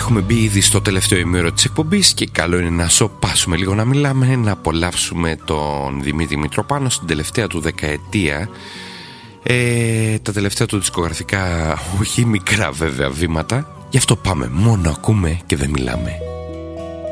έχουμε μπει ήδη στο τελευταίο ημίωρο της εκπομπής και καλό είναι να σοπάσουμε λίγο, να μιλάμε, να απολαύσουμε τον Δημήτρη Μητροπάνο στην τελευταία του δεκαετία. Τα τελευταία του δισκογραφικά, όχι μικρά βέβαια βήματα. Γι' αυτό πάμε, μόνο ακούμε και δεν μιλάμε.